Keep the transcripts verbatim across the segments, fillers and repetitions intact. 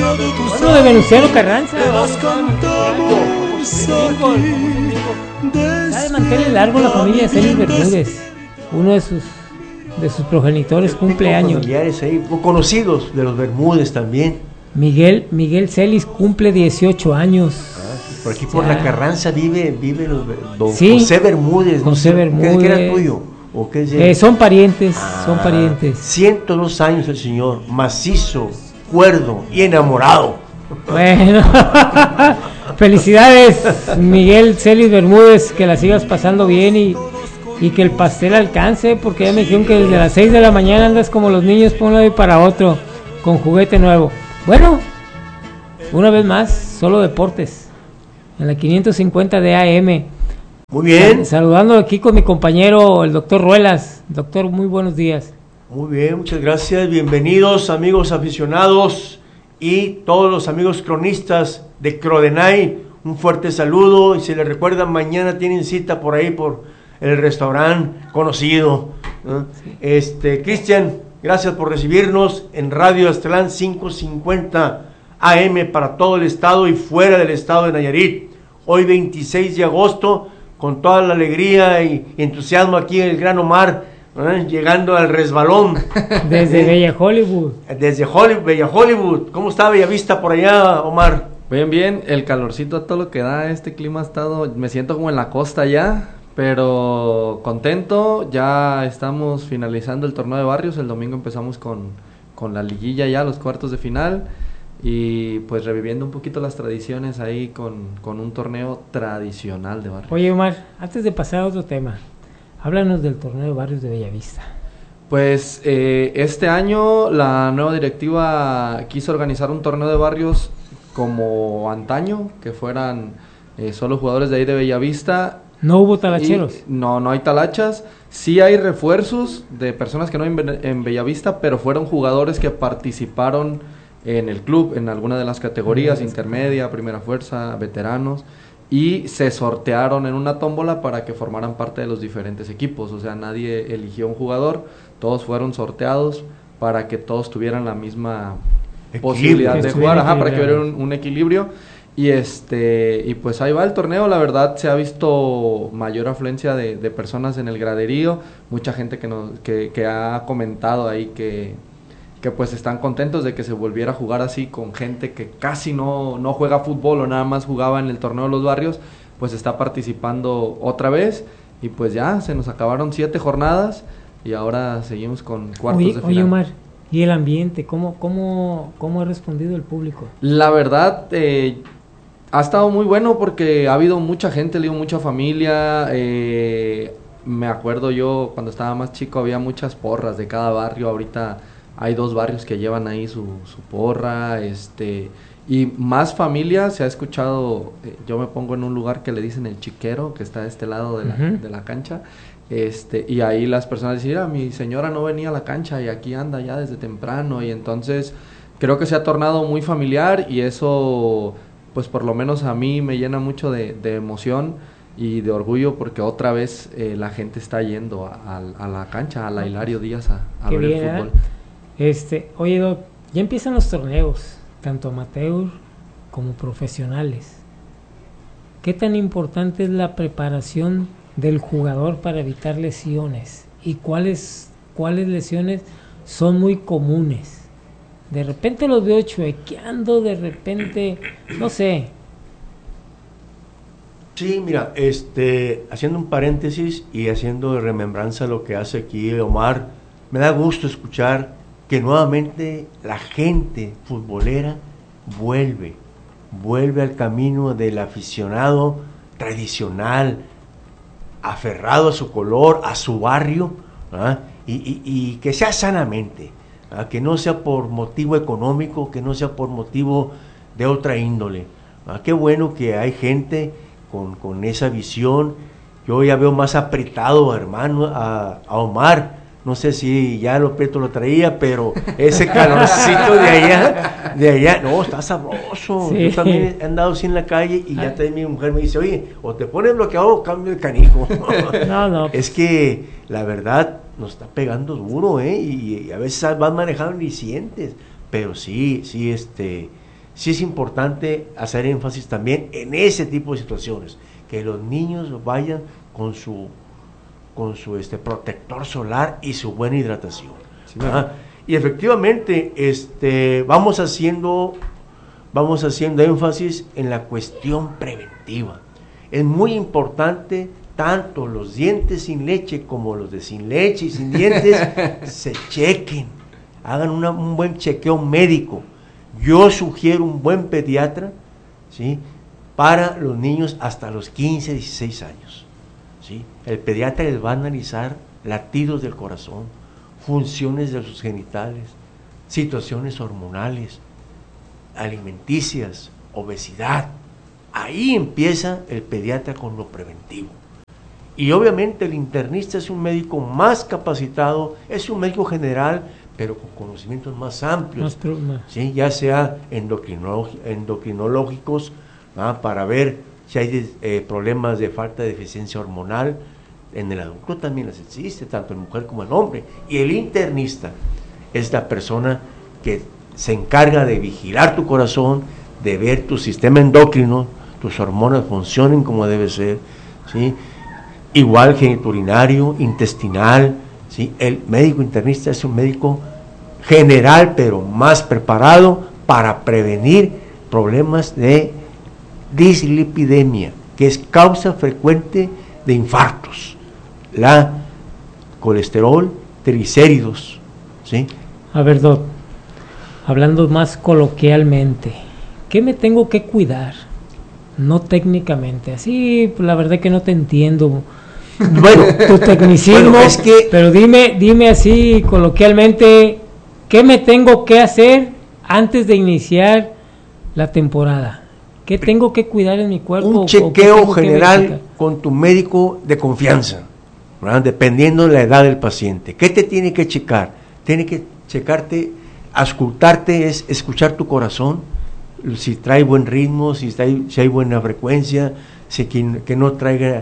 Bueno, de Venustiano Carranza. Está de mantener largo la familia de Celis Bermúdez. Uno de sus de sus progenitores cumple años. Familiares ahí, conocidos de los Bermúdez también. Miguel Miguel Celis cumple dieciocho años. Ah, por aquí por ya. La Carranza vive vive los, don sí, José Bermúdez. José ¿no? Bermúdez. ¿Qué era tuyo? ¿O qué es eh, son parientes, ah, son parientes. ciento dos años el señor, macizo, cuerdo y enamorado. Bueno, felicidades Miguel Celis Bermúdez, que la sigas pasando bien y, y que el pastel alcance, porque ya me dijeron que desde las seis de la mañana andas como los niños por un lado y para otro, con juguete nuevo. Bueno, una vez más, solo deportes, en la quinientos cincuenta de A M. Muy bien. Saludando aquí con mi compañero, el doctor Ruelas. Doctor, muy buenos días. Muy bien, muchas gracias. Bienvenidos amigos aficionados y todos los amigos cronistas de Crodenay. Un fuerte saludo y si les recuerdan, mañana tienen cita por ahí por el restaurante conocido, ¿no? Sí. Este, Cristian, gracias por recibirnos en Radio Aztlán quinientos cincuenta A M para todo el estado y fuera del estado de Nayarit. Hoy veintiséis de agosto, con toda la alegría y entusiasmo aquí en el Gran Omar, ¿eh? Llegando al resbalón. Desde ¿eh? Bella Hollywood. Desde Hollywood, Bella Hollywood. ¿Cómo está Bellavista por allá, Omar? Bien, bien, el calorcito a todo lo que da, este clima ha estado, me siento como en la costa ya, pero contento, ya estamos finalizando el torneo de barrios, el domingo empezamos con, con la liguilla ya, los cuartos de final, y pues reviviendo un poquito las tradiciones ahí con, con un torneo tradicional de barrios. Oye Omar, antes de pasar a otro tema, háblanos del torneo de barrios de Bellavista. Pues eh, este año la nueva directiva quiso organizar un torneo de barrios como antaño, que fueran eh, solo jugadores de ahí de Bellavista. ¿No hubo talacheros? Y, no, no hay talachas. Sí hay refuerzos de personas que no en, en Bellavista, pero fueron jugadores que participaron en el club, en alguna de las categorías, intermedia, primera fuerza, veteranos, y se sortearon en una tómbola para que formaran parte de los diferentes equipos. O sea, nadie eligió un jugador, todos fueron sorteados para que todos tuvieran la misma posibilidad de jugar, ajá, para que hubiera un, un equilibrio. Y este y pues ahí va el torneo. La verdad se ha visto mayor afluencia de, de personas en el graderío, mucha gente que nos que, que ha comentado ahí que que pues están contentos de que se volviera a jugar así con gente que casi no, no juega fútbol o nada más jugaba en el torneo de los barrios, pues está participando otra vez y pues ya se nos acabaron siete jornadas y ahora seguimos con cuartos oye, de final. Oye Omar, ¿y el ambiente? ¿Cómo, cómo, cómo ha respondido el público? La verdad, eh, ha estado muy bueno porque ha habido mucha gente, le digo, mucha familia. Eh, me acuerdo yo cuando estaba más chico había muchas porras de cada barrio. Ahorita hay dos barrios que llevan ahí su, su porra, este, y más familia. Se ha escuchado, eh, yo me pongo en un lugar que le dicen el chiquero, que está de este lado de la, uh-huh. de la cancha, este, y ahí las personas dicen, ah, mi señora no venía a la cancha y aquí anda ya desde temprano, y entonces creo que se ha tornado muy familiar y eso, pues por lo menos a mí me llena mucho de, de emoción y de orgullo porque otra vez eh, la gente está yendo a, a, a la cancha, a la Hilario Díaz a, a ver bien, el fútbol. ¿eh? Este, oye Doc, ya empiezan los torneos, tanto amateur como profesionales. ¿Qué tan importante es la preparación del jugador para evitar lesiones? ¿Y cuáles, cuáles lesiones son muy comunes? De repente los veo chuequeando, de repente, no sé. Sí, mira, este, haciendo un paréntesis y haciendo remembranza lo que hace aquí Omar, me da gusto escuchar que nuevamente la gente futbolera vuelve, vuelve al camino del aficionado tradicional, aferrado a su color, a su barrio, ¿ah? y, y, y que sea sanamente, ¿ah? Que no sea por motivo económico, que no sea por motivo de otra índole. ¿Ah? Qué bueno que hay gente con, con esa visión. Yo ya veo más apretado, hermano, a, a Omar. No sé si ya Lopeto lo traía, pero ese calorcito de allá, de allá, no, está sabroso. Sí. Yo también he andado así en la calle y ya también mi mujer me dice, oye, o te pones bloqueado o cambio de canijo. No, no. Es que la verdad nos está pegando duro, ¿eh? Y, y a veces vas manejando y sientes, pero sí, sí, este, sí es importante hacer énfasis también en ese tipo de situaciones, que los niños vayan con su con su este protector solar y su buena hidratación. Sí, ¿verdad? Y efectivamente este vamos haciendo vamos haciendo énfasis en la cuestión preventiva. Es muy importante tanto los dientes sin leche como los de sin leche y sin dientes se chequen, hagan una, un buen chequeo médico. Yo sugiero un buen pediatra, ¿sí?, para los niños hasta los quince, dieciséis años, ¿sí? El pediatra les va a analizar latidos del corazón, funciones de sus genitales, situaciones hormonales, alimenticias, obesidad. Ahí empieza el pediatra con lo preventivo. Y obviamente el internista es un médico más capacitado, es un médico general, pero con conocimientos más amplios, más, ¿sí?, ya sea endocrinolo- endocrinológicos, ¿ah?, para ver si hay eh, problemas de falta de deficiencia hormonal. En el adulto también las existe, tanto en mujer como en hombre. Y el internista es la persona que se encarga de vigilar tu corazón, de ver tu sistema endocrino, tus hormonas funcionen como debe ser, ¿sí? Igual geniturinario, intestinal, ¿sí? El médico internista es un médico general, pero más preparado para prevenir problemas de dislipidemia, que es causa frecuente de infartos, la colesterol, triglicéridos, ¿sí? A ver, Doc, hablando más coloquialmente, ¿qué me tengo que cuidar? No técnicamente, así la verdad que no te entiendo. Bueno, tu tecnicismo, bueno, es que, pero dime, dime así coloquialmente, ¿qué me tengo que hacer antes de iniciar la temporada? ¿Qué tengo que cuidar en mi cuerpo? Un chequeo general con tu médico de confianza, ¿verdad?, dependiendo de la edad del paciente. ¿Qué te tiene que checar? Tiene que checarte, auscultarte, es escuchar tu corazón, si trae buen ritmo, si, está, si hay buena frecuencia, si que, que no traiga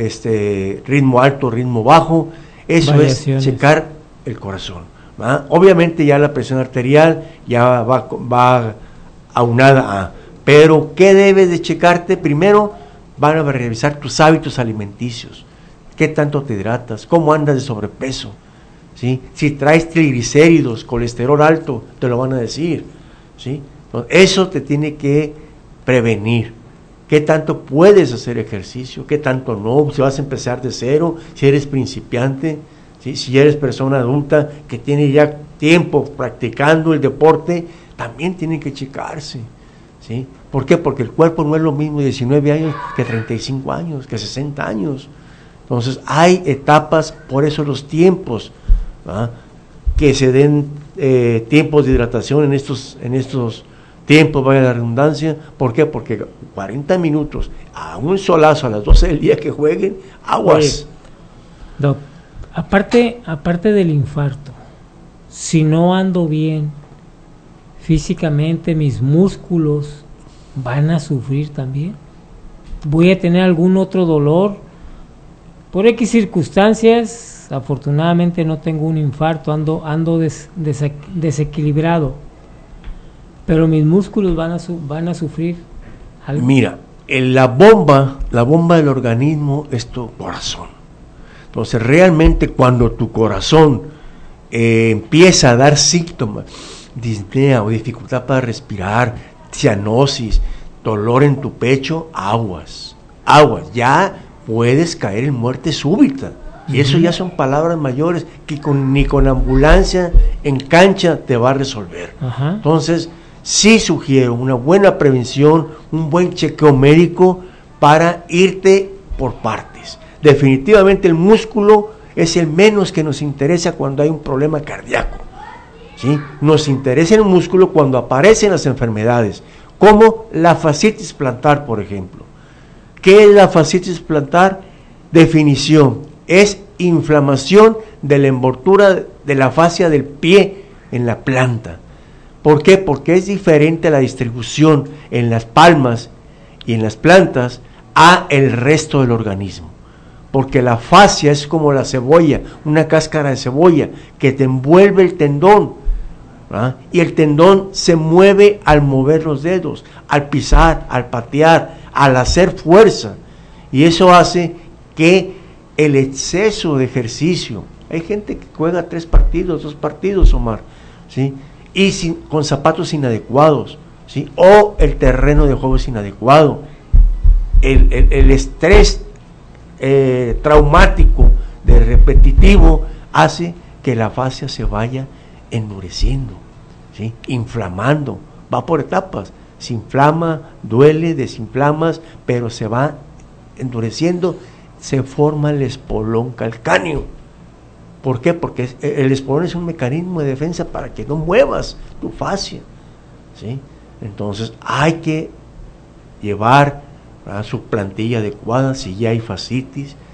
este ritmo alto, ritmo bajo. Eso es checar el corazón, ¿verdad? Obviamente ya la presión arterial ya va, va aunada a, pero ¿qué debes de checarte? Primero van a revisar tus hábitos alimenticios, qué tanto te hidratas, cómo andas de sobrepeso, ¿sí? Si traes triglicéridos, colesterol alto, te lo van a decir, ¿sí? Entonces, eso te tiene que prevenir. ¿Qué tanto puedes hacer ejercicio? ¿Qué tanto no? Si vas a empezar de cero, si eres principiante, ¿sí? Si eres persona adulta que tiene ya tiempo practicando el deporte, también tienen que checarse, ¿sí? ¿Por qué? Porque el cuerpo no es lo mismo de diecinueve años que treinta y cinco años, que sesenta años. Entonces hay etapas, por eso los tiempos, ¿verdad?, que se den eh, tiempos de hidratación en estos, en estos tiempos, vaya la redundancia. ¿Por qué? Porque cuarenta minutos a un solazo a las doce del día que jueguen, aguas. Oye, Doc, aparte, aparte del infarto, si no ando bien físicamente, mis músculos van a sufrir también. Voy a tener algún otro dolor por X circunstancias. Afortunadamente no tengo un infarto, ando ando des, des, desequilibrado, pero mis músculos van a su, van a sufrir algo. Mira, en la bomba, la bomba del organismo es tu corazón. Entonces realmente cuando tu corazón eh, empieza a dar síntomas, disnea o dificultad para respirar, cianosis, dolor en tu pecho, aguas, aguas, ya puedes caer en muerte súbita. Y eso ya son palabras mayores que con, ni con ambulancia en cancha te va a resolver. Ajá. Entonces, sí sugiero una buena prevención, un buen chequeo médico para irte por partes. Definitivamente el músculo es el menos que nos interesa cuando hay un problema cardíaco, ¿sí? Nos interesa el músculo cuando aparecen las enfermedades, como la fascitis plantar, por ejemplo. ¿Qué es la fascitis plantar? Definición: es inflamación de la envoltura de la fascia del pie en la planta. ¿Por qué? Porque es diferente la distribución en las palmas y en las plantas a el resto del organismo. Porque la fascia es como la cebolla, una cáscara de cebolla que te envuelve el tendón. ¿verdad? Y el tendón se mueve al mover los dedos, al pisar, al patear, al hacer fuerza, y eso hace que el exceso de ejercicio, hay gente que juega tres partidos, dos partidos, Omar, ¿sí? Y sin, con zapatos inadecuados, ¿sí? O el terreno de juego es inadecuado, el, el, el estrés eh, traumático de repetitivo hace que la fascia se vaya endureciendo, ¿sí? Inflamando, va por etapas, se inflama, duele, desinflamas, pero se va endureciendo, se forma el espolón calcáneo. ¿Por qué? Porque el espolón es un mecanismo de defensa para que no muevas tu fascia, ¿sí? Entonces hay que llevar, ¿verdad?, su plantilla adecuada si ya hay fascitis,